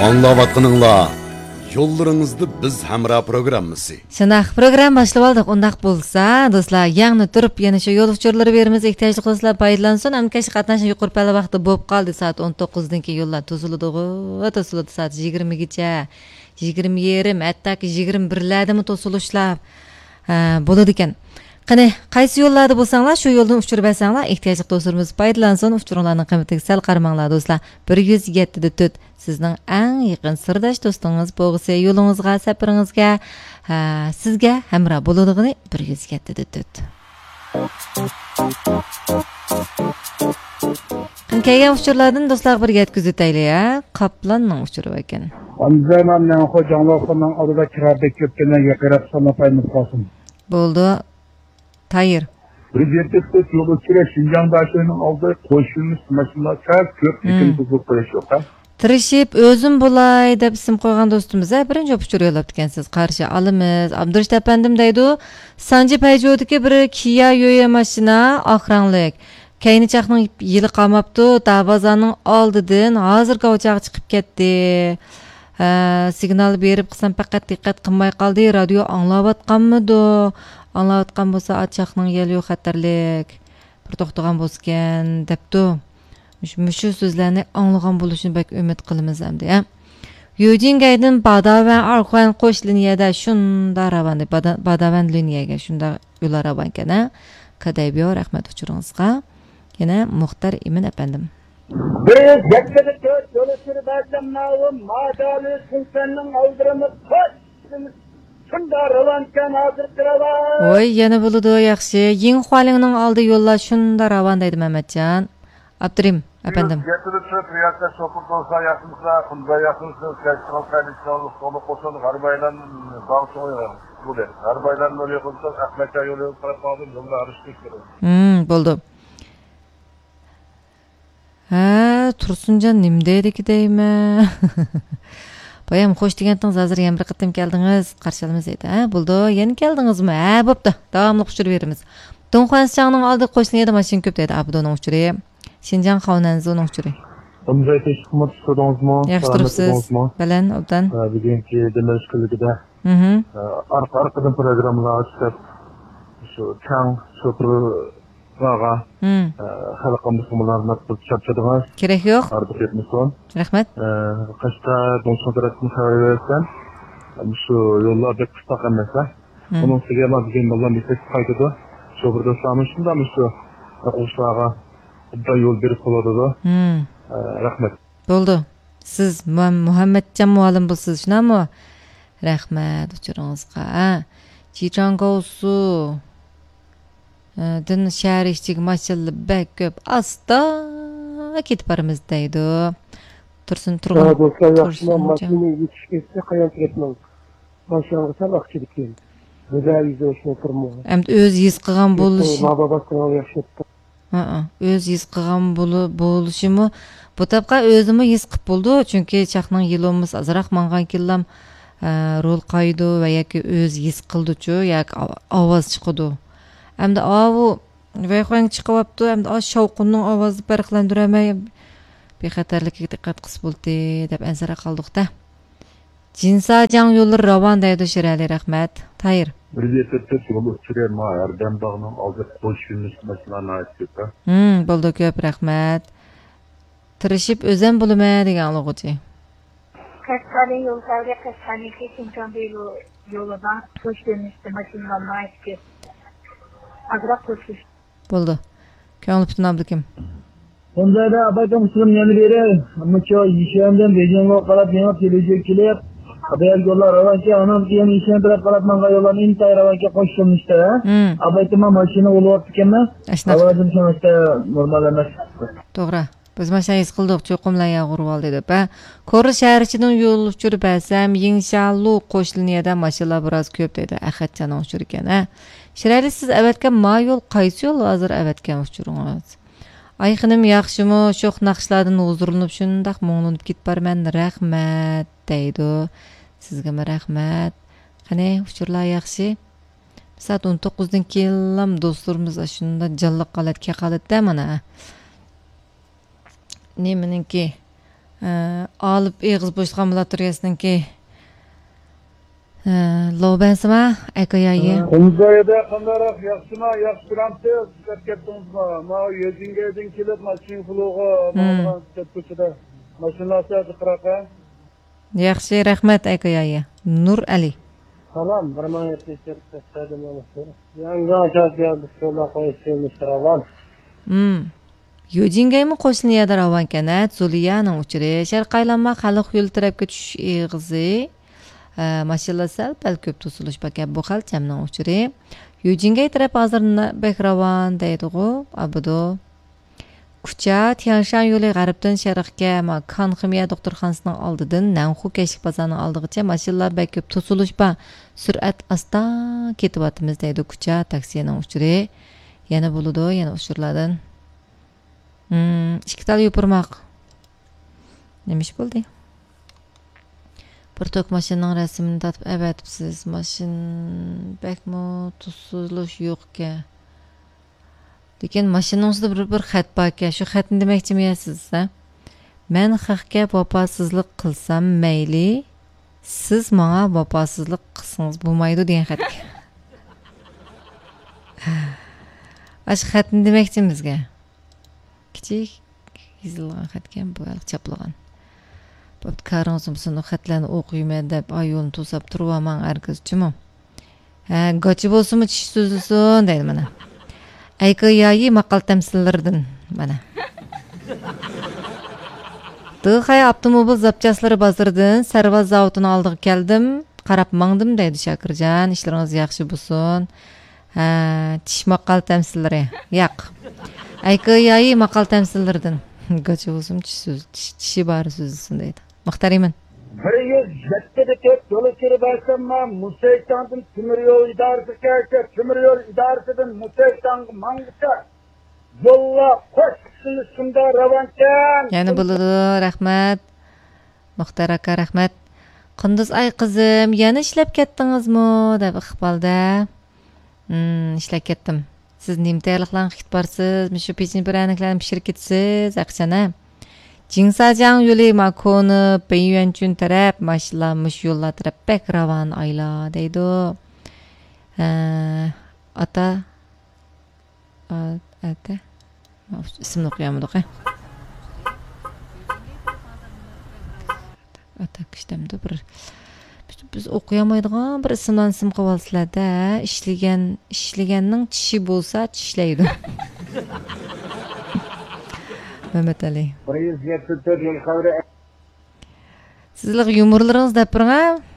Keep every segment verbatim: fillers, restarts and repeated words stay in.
Аңлаватқаныңла Yollarınızda biz hamra programmasi. Şunaq program başlab aldık. Ondaq bolsa, dostlar, yanı turib yana şu yol uçurları berimiz ehtiyajlı dostlar paylansın. Amkaş qatnaşın yuqur pala vaqti bo'lib qoldi. Saat o'n to'qqizdan keyin yo'llar to'siladi, to'siladi soat yigirma gacha. yigirma yarim, hattoki yigirma birlardami to'silishlar bo'ladi ekan. Qani, qaysi yo'llarda bo'lsanglar, shu yo'ldan uchirib olsanglar, ehtiyojli do'stlarimiz foydalansin. Uchuringlarning qiymatiga sal qaramanglar do'stlar. bir yuz yetti nuqta to'rt sizning eng yaqin sirdosh do'stingiz bo'lsa, yo'lingizga, safaringizga, sizga hamroh bo'ladigini bir yuz yetti nuqta to'rt. Qanqayga uchurlardan do'stlar birga yetkazib o'taylik, ha? Qoplanning uchuri ekan. Anzamanning xo'jonglarning oldida kiradek ko'plarga qarab sanapaymiz qolsin. Bo'ldi. Tayir. Prezidentlikte yol uçuruyor Şincan Başkanı'nın aldığı koşulmuş maşınlar çok köp ikin buzluk koyuyor. Tirishib o'zim bo'lay deb ism qo'ygan do'stimiz birinchi uchur yo'llab ekansiz. Qarshi alimiz. Abdurish tapandim deydi. Sanji Payjodiki bir Kia yo'ya mashina oqranglik. Kayni chaqning yili qolmabdi. Darvozaning oldidan hozirga o'choq chiqib ketdi. Signal berib qisam faqat diqqat qilmay qoldi. Radio anglayotganmidi? Anglayotgan bo'lsa, achaqning yeli yo'q xatarlik. Bir to'xtagan bo'lgan debdi. Shu so'zlarni anglagan bo'lishini bak umid qilamiz hamda. Yujingaydan Badavan Arxan qo'sh liniyada shunda ravandi Badavan liniyaga shunda yo'l ravan kana. Qadaybiyo rahmat uchuringizga. Yana Muxtar Imin apandim. Biz yetkazib to'rt yo'l sürib azamnavim madali sultanning oldirimiz qo'shimiz shunda ravankan hozir tiravan. Oy, yana bo'ladi yaxshi. Ying xolingning oldi yo'llar shunda ravan deydi Mamatjon. Abdurim apandim. Getirib to'rt riyakda sopur olsa yaxshimizlar, bunda yaxshimizlar, kaçtan kaçtanlık sonu qo'shon g'arbaydan dağ so'yar. Bu der. G'arbaydan yo'l qo'ysa Ahmetcha yo'l qarab qoldim, yo'lda arishib ketdi. Hmm, bo'ldi. Ha, Tursunjon nimdeydi deymi? Bayam xo'sh degantingiz hozir ham bir qatim keldingiz, qarshilaymiz edi. Ha, bo'ldi. Yana keldingizmi? Ha, bo'pti. Davomli quchirib beramiz. Donxonchangning oldi qo'shniga mashina ko'p deydi. Abdoning uchiri. Şinjan Xavnanzoning uchiri. Umray teşkimat istedingizmi? Yaxshi turibsiz. Balan, obdan. Bugungi demalish kunligida. Mhm. Arqa-arqadan programmalar chiqib, shu chang sopur vaga. Mhm. Xalqimiz musulmonlarni charchadingiz. Kerak yo'q. Arqa ketmisin. Rahmat. Qashqa donson tarafdan xabar bersan, shu yo'llarda qisqa emas. Bunun ustiga ham bugun bo'lgan bitta qaytadi. Shu bir do'stlarimiz shundami shu o'quvchilarga da yo'l berib qoladi. Hmm. Rahmat. Bo'ldi. Siz Muhammadjon muallim bo'lsiz, shunami? Rahmat uchuringizga. Jichangousu. Din shaharchilik mashallah bak ko'p asta ketib boramiz deydi. Tursun turgan. Bo'lsa yaxshi, mashina yetishib ketsa qayerga ketmang. Boshingizga sabaqchilik keldi. Bizlar yuzashni turmoq. Endi o'z his qilgan bo'lish. Bababasdan yaxshi. Ha, o'z his qilgan bo'lishimi bu tapqa o'zimi his qilib bo'ldi, chunki chaqning yilimiz azroq mangan killam rol qaydi va yoki o'z his qildi-chu, yoki ovoz chiqdi. Hamda avu vayxang chiqyapti, hamda shovqinning ovozi farqlandiramay bexatarlikka diqqat qilib bo'ldi deb ansara qoldik-da. Jinsajang yo'llar ravan deydi Shirali rahmat. Tayir. Prezidentlikte yol uçuruyor ma Erdem Dağı'nın aldığı koşulmuş maşınlarına ait köpü. Hmm, bo'ldi ko'p rahmat. Tirishib o'zim bo'lma degan o'g'chi. Kaskade yo'llarga Kaskade Şinjan yo'lidan ko'chirmish maşınlarına ait köpü. Azroq ko'chish. Bo'ldi. Ko'ngil butun abdikim. Bundada abatam sizim yana beray. Ammo cho yishamdan bejonga qarab yana kelajak kelib haber yo'llar ravancha anam keyin ishon taraf qarab manga yo'llarni intay ravancha qo'shilmoqda. Abaytma mashina bo'lyapti ekanmi? Avazim shuncha normal emas. To'g'ri. Biz mashinangiz qildik, cho'qimlar urib oldi deb. Ko'ri shaharchining yo'l uchirib bersam, inshaalloh qo'shliniyada mashinalar biroz ko'p dedi. Ahadjon uchir ekan, ha. Shirali siz avatgan ma yo'l qaysi yo'l hozir avatgan uchuringiz? Ay xinim yaxshimi? Sho'x naqshlardan huzurlanib shundaq mo'nglanib ketib borman. Rahmat deydi. Sizga rahmat. Qani, uchurlar yaxshi? Soat o'n to'qqizdan keyin do'stlarimiz shunda jalliq qalatga qalatda mana. Neminiki olib eg'iz bo'shliq ambulatoriyasininki lo'bansima aykoyayi Qumzayda qandaroq yaxshimi, yaxshi turamsiz? Sizlar ketdingizmi? Mana Yo'jingadan kelib mashina floga bo'lgan ko'chada mashinasi chiqraqa. yaxshi rahmat aykoyayi Nur Ali Salom, bir ming yetti yuz sakson yangi ajoyib so'zlar qo'yishimiz ravan. Hmm. Yo'jingaymi qo'shni yada ravankana Zuliyaning uchiri sharqaylanma xalq yo'l tarafga tushish eg'izi mashina sal pal ko'p to'silish baka bu xalchamning uchiri Yo'jingay taraf hozir bekravan deydi-ku abudo Kucha Tianshan yo'li g'arbdan sharqqa ma Kan ximiya doktorxonasining oldidan Nanxu kashif bozorining oldigacha mashinalar bak ko'p to'silish ba sur'at asta ketyapmiz deydi Kucha taksining uchiri yana bo'ladi yana uchurlardan Hmm, ikki tal yupurmoq. Nemish bo'ldi? Bir tok mashinaning rasmini tatib avatibsiz. Mashin bakmo tuzilish yo'q-ka. Lekin mashinaning ustida bir bir xat bor-ka. Shu xatni demoqchimisiz, ha? Men haqqa vafosizlik qilsam mayli, siz menga vafosizlik qilsangiz bo'lmaydi degan xat. Ash xatni demoqchimizga. Kichik yozilgan xatgan bu chaplagan. Bo'p qaringizni xatlarni o'qiyman deb ayolni to'sab turibman argizchimi? Ha, gochi bo'lsinmi tish so'zilsin deydi mana. Aykoyayi maqal tamsillardan mana. Dıxay avtomobil zapchaslari bozoridan Sarvaz zavodining oldiga keldim, qarab mangdim deydi Shakirjon. Ishlaringiz yaxshi bo'lsin. Ha, tish maqal tamsillari. Yo'q. Aykoyayi maqal tamsillaridan gochi bo'lsin tishi bari so'zilsin deydi. Muxtariman. bir yuz yettida ko'p yo'l kirib borsamma Musaytondan temir yo'l idorasiga kelsa, temir yo'l idorasidan Musaytonga mangsa yo'lla qo'shqisiz shunda ravankan. Yana bo'ladi, rahmat. Muxtar aka, rahmat. Qunduz ay qizim, yana ishlab ketdingizmi deb iqbolda. Hmm, ishlab ketdim. Siz nimtayliqlarni qilib borsiz, shu pechni biraniklarni pishirib ketsiz, aqchana. Jingsajang yo'li makoni Beiyuanchun taraf mashinalar yo'llar taraf bakravan ayla deydi. Ata ata ismini o'qiyamdiq. Ata kishtamda bir biz o'qiyamaydigan bir ismdan ism qilib olsizlar-da, ishlagan, ishlaganning tishi bo'lsa tishlaydi. Mehmet Ali. bir yuz yetti to'rt yo'l qabri. Sizlar yumurlaringiz deb turing-a.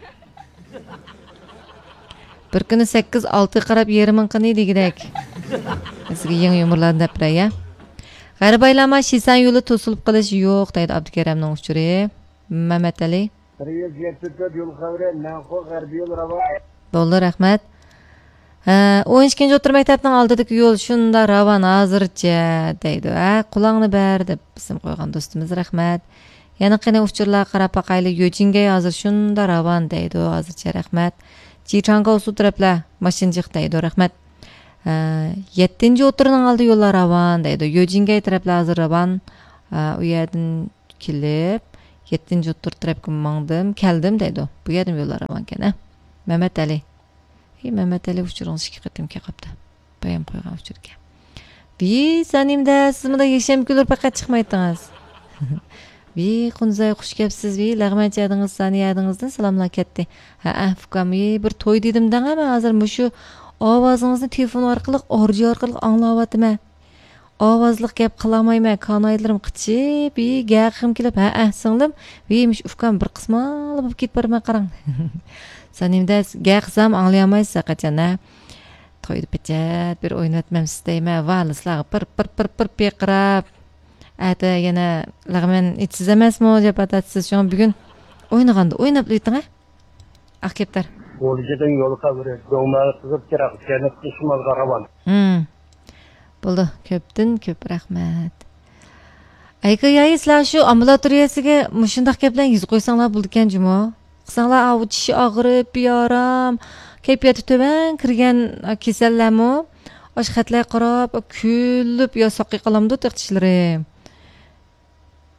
Bir kuni sakkiz olti qarab yerimin qini degidek. Sizga yangi yumurlarni deb turay-a. G'arbaylama Shisan yo'li to'silib qilish yo'q deydi Abdukaramning uchuri. Mehmet Ali. bir yuz yetti to'rt yo'l qabri Nanxu g'arbiy yo'l ravo. Bo'ldi, rahmat. Ha, o'n ikkinchi o'tir maktabning oldidagi yo'l shunda ravan hozircha deydi. Ha, qulog'ini ber deb ism qo'ygan do'stimiz, rahmat. Yana qani uchurlar qarab baqayli Yo'jingay hozir shunda ravan deydi, hozircha rahmat. Jichanga usul taraflar mashinjiq deydi, rahmat. yettinchi o'tirning oldi yo'llar ravan deydi. Yo'jingay taraflar hozir ravan. U yerdan kelib yettinchi o'tir tarafga mangdim, keldim deydi. Bu yerdan yo'llar ravan ekan, ha. Mehmet Ali. Hey, Mehmet Ali uçurunuz iki qıtım ki qapta. Bayam qo'ygan uçurga. Bi sanimda siz bunda yasham kulur faqat chiqmaydingiz. Bi Qunzay xush kelibsiz. Bi lag'manchi adingiz, sani adingizdan salomlar ketdi. Ha, afkam bir to'y dedim dang ama hozir mushu ovozingizni telefon orqali, orji orqali anglayapman. Ovozliq gap qilmayman, kanaylarim qichib, bi gaqim kelib, ha, singlim, bi mish ufkam bir qismali bo'lib ketib borman qarang. Sanimda gaqsam anglayamaysiz qachon-a. To'yda pechat bir o'ynatmam istayman. Valislar bir bir bir bir beqirab. Ata yana lag'man itsiz emasmi deb atatsiz. Shu bugun o'ynaganda o'ynab o'ting-a. Aqkeptar. O'ljadan yo'l qabri do'mlar qizib kerak, jannat qishmazga ravan. Hmm. Bo'ldi, ko'pdan ko'p rahmat. Aykoyayi sizlar shu ambulatoriyasiga mushundaq gaplarni yuz qo'ysanglar bo'ldi ekan jumo. Qisanglar avu tishi og'rib, biyoram, kayfiyati to'van kirgan kasallarmi? Osh xatlar qarab, kulib yo soqi qalamdi tishlari.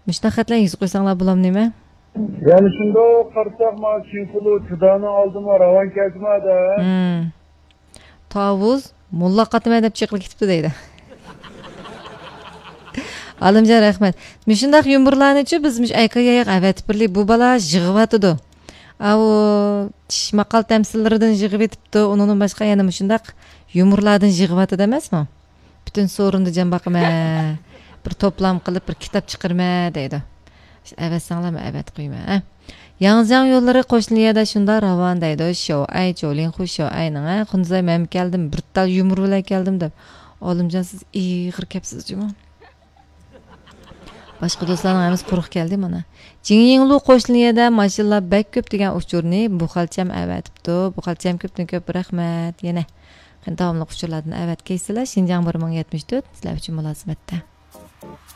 Müştaq xatlar yuz qo'ysanglar bo'lamdi nima? Yani şimdi o karsak ma çinkulu çıdağını aldım o ravan kesmedi. Hmm. Tavuz mulla qatmay deb chiqib ketibdi deydi. Alimjon rahmat. Müşundaq yumurlarni-chi biz mush ayqayayiq avatib birlik bu bala yig'yotidi. A o tish maqal tamsillaridan yig'ib etibdi, undan boshqa yana mushundaq yumurlardan yig'yotidi emasmi? Bütün sorunni jam baqma. Bir to'plam qilib bir kitob chiqarma deydi. Avatsanglarmi avat qo'yma. Yangzang yo'llari qo'shniyada shunda ravon deydi. Sho, ay jo'ling xusho ayning a. Xunzay men keldim, bir tal yumur bilan keldim deb. Olimjon siz ig'ir kapsiz juma. Boshqa do'stlarning hamiz quruq keldi mana. Jingyinglu qo'shniyada mashallah bak ko'p degan uchurni bu xalcham avatibdi. Bu xalcham ko'pdan ko'p rahmat. Yana qanday davomli uchurlardan avat keysizlar. Shinjang bir ming yetmish to'rt sizlar uchun munosabatda.